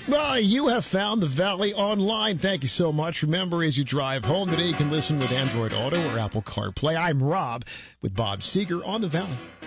Well, you have found the Valley online. Thank you so much. Remember, as you drive home today, you can listen with Android Auto or Apple CarPlay. I'm Rob with Bob Seeger on the Valley.